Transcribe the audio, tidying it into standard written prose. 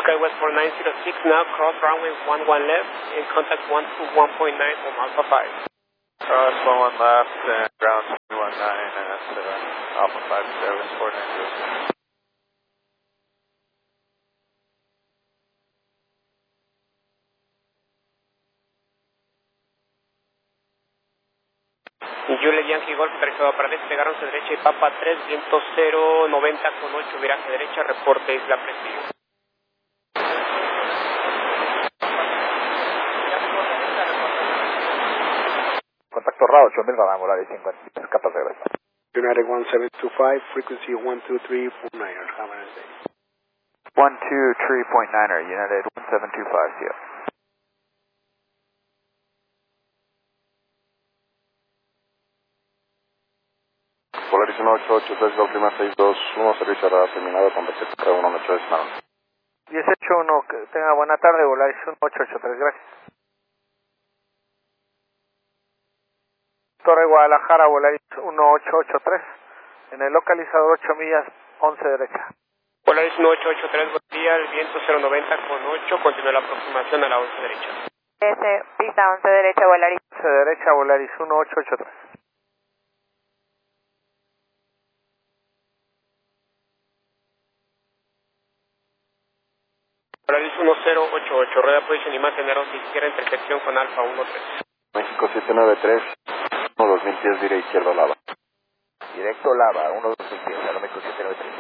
SkyWest 4906, now cross runway 11 left, and contact 121.9 from Alpha 5. Cross 11 left, and ground 219, and that's Alpha 5, SkyWest 4906. Juliet Yankee Golf, aterrizado para despegar 11 derecha y Papa 3, viento 090 con 8, viraje derecha, reporte Isla Prestigio. Contacto RA 8000, radar Volaris 50, capaz de regreso. United 1725, frequency 123.9er, have a nice day. 123.9er, United 1725, see you. Polaris 1883, Golf Lima 621, servicio radar terminado con receta 118 Snow. 181, que tenga buena tarde, Volaris 1883, gracias. Torre Guadalajara, Volaris 1883, en el localizador 8 millas, 11 derecha. Volaris 1883, buen día, el viento 090 con 8, continúa la aproximación a la 11 derecha. Pista 11 derecha, Volaris. 11 derecha, Volaris 1883. Volaris 1088, rueda posición y manteneros izquierda, intersección con Alfa 13. México 793, 2000 pies, diré izquierdo lava. Directo Lava, 12010, México 793.